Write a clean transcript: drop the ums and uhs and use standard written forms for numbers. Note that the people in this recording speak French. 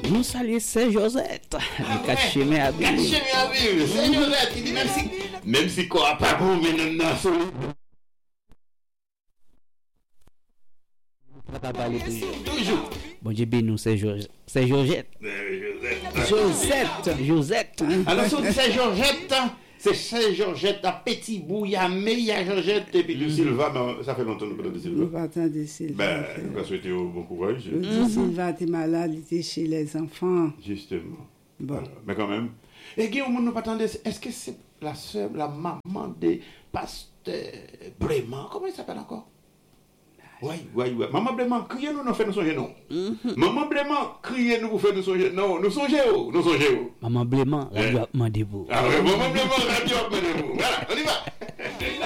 Nous saluons Saint-Josette. Caché mes habits. Saint-Josette, il dit même si quoi pas bon, mais non, toujours. Bon Dieu béni, Saint-Josette. Josette. Alors, si on dit Saint-Georgette, c'est Saint-Georgette à Petit Bouillat, Meilla Georgette et puis de Silva. Ça fait longtemps que nous parlons de Silva. Nous partons de Silva. On va souhaiter bon courage. Silva était malade, il était chez les enfants. Justement. Bon. Mais quand même. Et Guillaume, nous partons de. Est-ce que c'est la sœur, la maman de Pasteur Brément? Comment il s'appelle encore? Oui. Maman Blément, criez-nous, nous faisons songer, non. Maman Blément, criez-nous pour faire nous songer. Non, nous songez. Maman Blément, radio Mandebo. Ah oui, Maman Blément, radio Mandebo. Voilà, on y va.